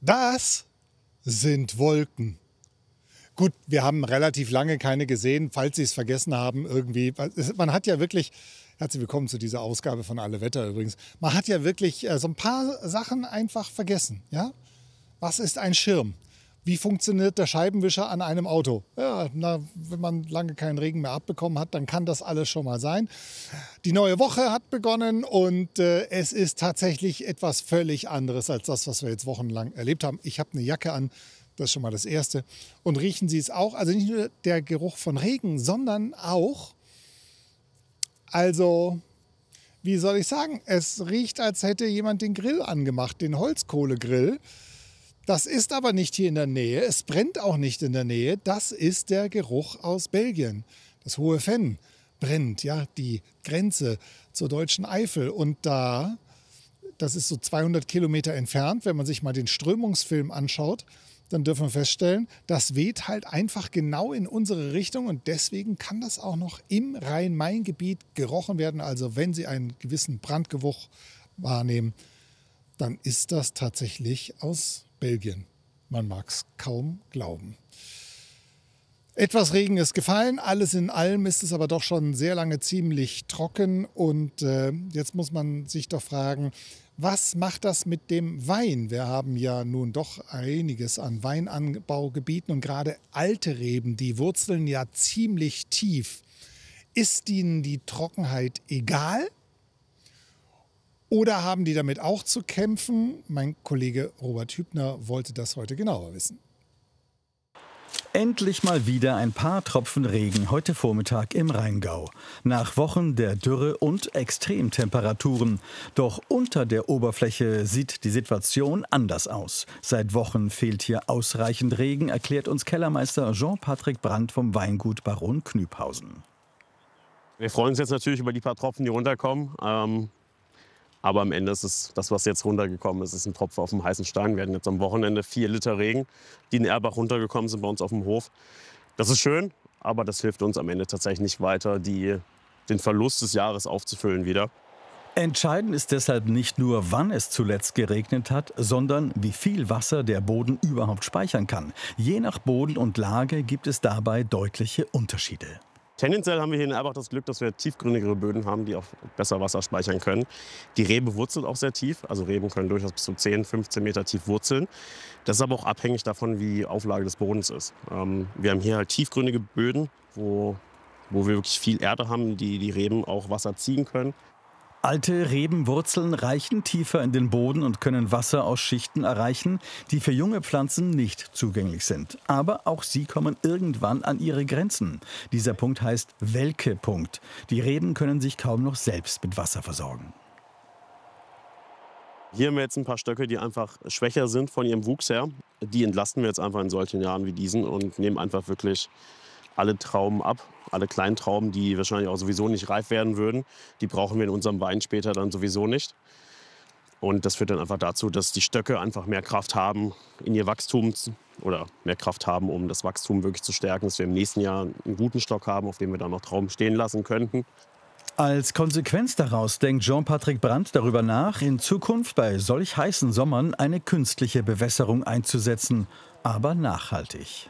Das sind Wolken. Gut, wir haben relativ lange keine gesehen, falls Sie es vergessen haben irgendwie. Man hat ja wirklich, herzlich willkommen zu dieser Ausgabe von Alle Wetter übrigens, man hat ja wirklich so ein paar Sachen einfach vergessen. Ja? Was ist ein Schirm? Wie funktioniert der Scheibenwischer an einem Auto? Ja, wenn man lange keinen Regen mehr abbekommen hat, dann kann das alles schon mal sein. Die neue Woche hat begonnen und es ist tatsächlich etwas völlig anderes als das, was wir jetzt wochenlang erlebt haben. Ich habe eine Jacke an, das ist schon mal das Erste. Und riechen Sie es auch? Also nicht nur der Geruch von Regen, sondern auch, also wie soll ich sagen, es riecht, als hätte jemand den Grill angemacht, den Holzkohlegrill. Das ist aber nicht hier in der Nähe, es brennt auch nicht in der Nähe. Das ist der Geruch aus Belgien. Das Hohe Venn brennt, ja, die Grenze zur deutschen Eifel. Und das ist so 200 Kilometer entfernt, wenn man sich mal den Strömungsfilm anschaut, dann dürfen wir feststellen, das weht halt einfach genau in unsere Richtung und deswegen kann das auch noch im Rhein-Main-Gebiet gerochen werden. Also wenn Sie einen gewissen Brandgeruch wahrnehmen, dann ist das tatsächlich aus Belgien. Man mag es kaum glauben. Etwas Regen ist gefallen, alles in allem ist es aber doch schon sehr lange ziemlich trocken. Und jetzt muss man sich doch fragen, was macht das mit dem Wein? Wir haben ja nun doch einiges an Weinanbaugebieten und gerade alte Reben, die wurzeln ja ziemlich tief. Ist ihnen die Trockenheit egal? Oder haben die damit auch zu kämpfen? Mein Kollege Robert Hübner wollte das heute genauer wissen. Endlich mal wieder ein paar Tropfen Regen heute Vormittag im Rheingau. Nach Wochen der Dürre und Extremtemperaturen. Doch unter der Oberfläche sieht die Situation anders aus. Seit Wochen fehlt hier ausreichend Regen, erklärt uns Kellermeister Jean-Patrick Brandt vom Weingut Baron Knüpphausen. Wir freuen uns jetzt natürlich über die paar Tropfen, die runterkommen. Aber am Ende ist es das, was jetzt runtergekommen ist, ist ein Tropfen auf dem heißen Stein. Wir hatten jetzt am Wochenende 4 Liter Regen, die in den Erbach runtergekommen sind bei uns auf dem Hof. Das ist schön, aber das hilft uns am Ende tatsächlich nicht weiter, den Verlust des Jahres aufzufüllen wieder. Entscheidend ist deshalb nicht nur, wann es zuletzt geregnet hat, sondern wie viel Wasser der Boden überhaupt speichern kann. Je nach Boden und Lage gibt es dabei deutliche Unterschiede. Tendenziell haben wir hier in Erbach das Glück, dass wir tiefgründigere Böden haben, die auch besser Wasser speichern können. Die Rebe wurzelt auch sehr tief. Also Reben können durchaus bis zu 10, 15 Meter tief wurzeln. Das ist aber auch abhängig davon, wie die Auflage des Bodens ist. Wir haben hier halt tiefgründige Böden, wo wir wirklich viel Erde haben, die Reben auch Wasser ziehen können. Alte Rebenwurzeln reichen tiefer in den Boden und können Wasser aus Schichten erreichen, die für junge Pflanzen nicht zugänglich sind. Aber auch sie kommen irgendwann an ihre Grenzen. Dieser Punkt heißt Welke-Punkt. Die Reben können sich kaum noch selbst mit Wasser versorgen. Hier haben wir jetzt ein paar Stöcke, die einfach schwächer sind von ihrem Wuchs her. Die entlasten wir jetzt einfach in solchen Jahren wie diesen und nehmen einfach wirklich alle Trauben ab, alle kleinen Trauben, die wahrscheinlich auch sowieso nicht reif werden würden. Die brauchen wir in unserem Wein später dann sowieso nicht. Und das führt dann einfach dazu, dass die Stöcke einfach mehr Kraft haben in ihr Wachstum oder mehr Kraft haben, um das Wachstum wirklich zu stärken, dass wir im nächsten Jahr einen guten Stock haben, auf dem wir dann noch Trauben stehen lassen könnten. Als Konsequenz daraus denkt Jean-Patrick Brandt darüber nach, in Zukunft bei solch heißen Sommern eine künstliche Bewässerung einzusetzen, aber nachhaltig.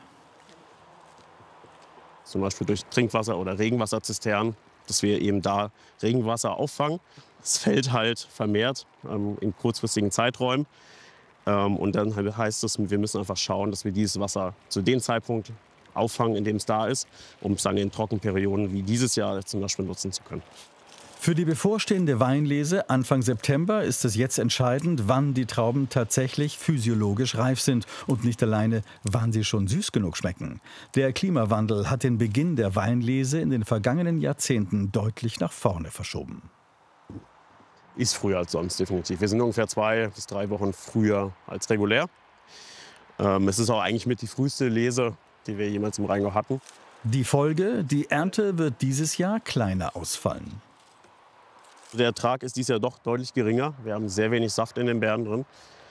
Zum Beispiel durch Trinkwasser- oder Regenwasserzisternen, dass wir eben da Regenwasser auffangen. Es fällt halt vermehrt in kurzfristigen Zeiträumen. Und dann heißt es, wir müssen einfach schauen, dass wir dieses Wasser zu dem Zeitpunkt auffangen, in dem es da ist, um es dann in Trockenperioden wie dieses Jahr zum Beispiel nutzen zu können. Für die bevorstehende Weinlese Anfang September ist es jetzt entscheidend, wann die Trauben tatsächlich physiologisch reif sind und nicht alleine, wann sie schon süß genug schmecken. Der Klimawandel hat den Beginn der Weinlese in den vergangenen Jahrzehnten deutlich nach vorne verschoben. Ist früher als sonst, definitiv. Wir sind ungefähr 2 bis 3 Wochen früher als regulär. Es ist auch eigentlich mit die früheste Lese, die wir jemals im Rheingau hatten. Die Folge, die Ernte wird dieses Jahr kleiner ausfallen. Der Ertrag ist dieses Jahr doch deutlich geringer. Wir haben sehr wenig Saft in den Beeren drin.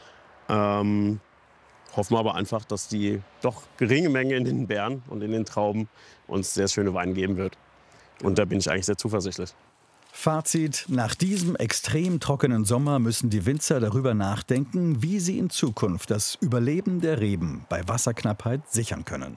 Hoffen aber einfach, dass die doch geringe Menge in den Beeren und in den Trauben uns sehr schöne Weine geben wird. Und da bin ich eigentlich sehr zuversichtlich. Fazit: Nach diesem extrem trockenen Sommer müssen die Winzer darüber nachdenken, wie sie in Zukunft das Überleben der Reben bei Wasserknappheit sichern können.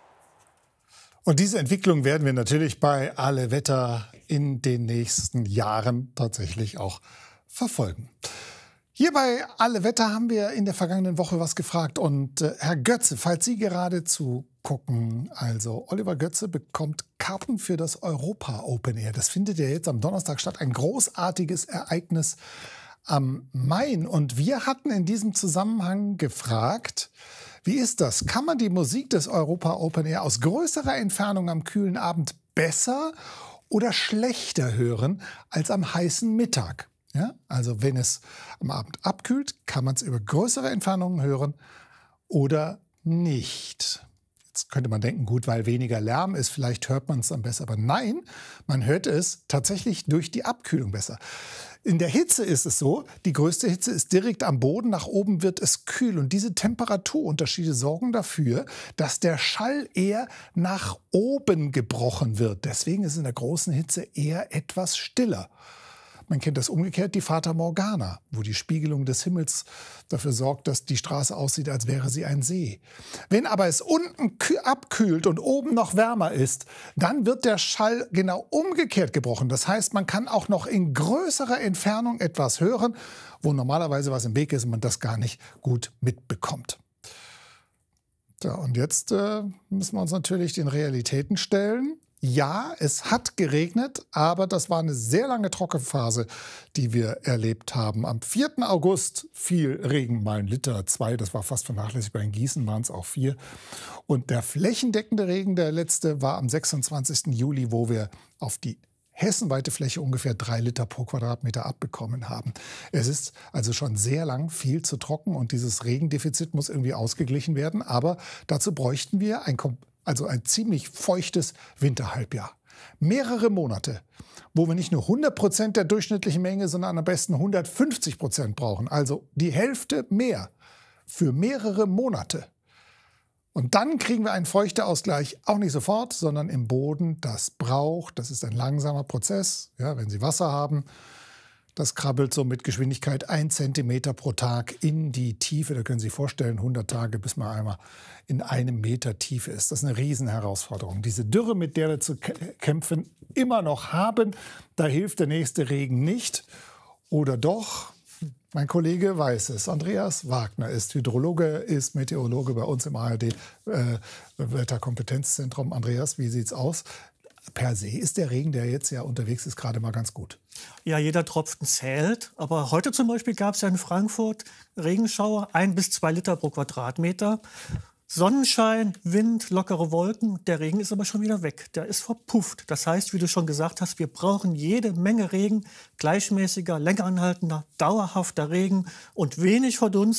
Und diese Entwicklung werden wir natürlich bei Alle Wetter in den nächsten Jahren tatsächlich auch verfolgen. Hier bei Alle Wetter haben wir in der vergangenen Woche was gefragt. Und Herr Götze, falls Sie gerade zugucken, also Oliver Götze bekommt Karten für das Europa Open Air. Das findet ja jetzt am Donnerstag statt. Ein großartiges Ereignis am Main. Und wir hatten in diesem Zusammenhang gefragt, wie ist das? Kann man die Musik des Europa Open Air aus größerer Entfernung am kühlen Abend besser oder schlechter hören als am heißen Mittag? Ja, also wenn es am Abend abkühlt, kann man es über größere Entfernungen hören oder nicht. Jetzt könnte man denken, gut, weil weniger Lärm ist, vielleicht hört man es dann besser. Aber nein, man hört es tatsächlich durch die Abkühlung besser. In der Hitze ist es so, die größte Hitze ist direkt am Boden, nach oben wird es kühl. Und diese Temperaturunterschiede sorgen dafür, dass der Schall eher nach oben gebrochen wird. Deswegen ist es in der großen Hitze eher etwas stiller. Man kennt das umgekehrt, die Fata Morgana, wo die Spiegelung des Himmels dafür sorgt, dass die Straße aussieht, als wäre sie ein See. Wenn aber es unten abkühlt und oben noch wärmer ist, dann wird der Schall genau umgekehrt gebrochen. Das heißt, man kann auch noch in größerer Entfernung etwas hören, wo normalerweise was im Weg ist und man das gar nicht gut mitbekommt. Ja, und jetzt müssen wir uns natürlich den Realitäten stellen. Ja, es hat geregnet, aber das war eine sehr lange Trockenphase, die wir erlebt haben. Am 4. August fiel Regen, mal 1 Liter, 2, das war fast vernachlässigbar. In Gießen waren es auch 4. Und der flächendeckende Regen, der letzte, war am 26. Juli, wo wir auf die hessenweite Fläche ungefähr 3 Liter pro Quadratmeter abbekommen haben. Es ist also schon sehr lang viel zu trocken und dieses Regendefizit muss irgendwie ausgeglichen werden. Aber dazu bräuchten wir ein ziemlich feuchtes Winterhalbjahr. Mehrere Monate, wo wir nicht nur 100% der durchschnittlichen Menge, sondern am besten 150% brauchen. Also die Hälfte mehr für mehrere Monate. Und dann kriegen wir einen Feuchteausgleich auch nicht sofort, sondern im Boden. Das ist ein langsamer Prozess. Ja, wenn Sie Wasser haben, das krabbelt so mit Geschwindigkeit 1 Zentimeter pro Tag in die Tiefe. Da können Sie sich vorstellen, 100 Tage, bis man einmal in 1 Meter Tiefe ist. Das ist eine Riesenherausforderung. Diese Dürre, mit der wir zu kämpfen immer noch haben, da hilft der nächste Regen nicht. Oder doch? Mein Kollege weiß es. Andreas Wagner ist Hydrologe, ist Meteorologe bei uns im ARD-Wetterkompetenzzentrum. Andreas, wie sieht's aus? Per se ist der Regen, der jetzt ja unterwegs ist, gerade mal ganz gut. Ja, jeder Tropfen zählt. Aber heute zum Beispiel gab es ja in Frankfurt Regenschauer, 1 bis 2 Liter pro Quadratmeter. Sonnenschein, Wind, lockere Wolken. Der Regen ist aber schon wieder weg. Der ist verpufft. Das heißt, wie du schon gesagt hast, wir brauchen jede Menge Regen, gleichmäßiger, länger anhaltender, dauerhafter Regen und wenig Verdunst.